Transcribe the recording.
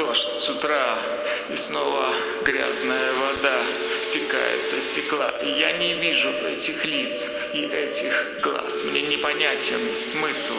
дождь с утра, и снова грязная вода стекает со стекла. И я не вижу этих лиц и этих глаз. Мне непонятен смысл